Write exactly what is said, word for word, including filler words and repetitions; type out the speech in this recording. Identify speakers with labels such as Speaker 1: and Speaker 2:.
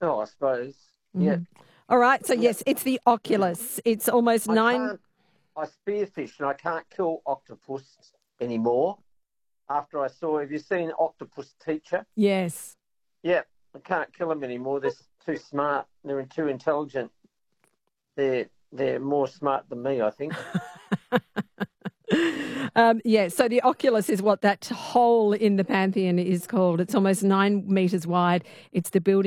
Speaker 1: Oh, I suppose. Yeah.
Speaker 2: Mhm. All right. So,
Speaker 1: Yeah.
Speaker 2: yes, it's the Oculus. It's almost
Speaker 1: I
Speaker 2: nine.
Speaker 1: can't, I spearfish and I can't kill octopus anymore after I saw, have you seen Octopus Teacher?
Speaker 2: Yes.
Speaker 1: Yeah, I can't kill them anymore. They're too smart. They're too intelligent. They're, they're more smart than me, I think.
Speaker 2: Um, yeah, so the Oculus is what that hole in the Pantheon is called. It's almost nine metres wide. It's the building.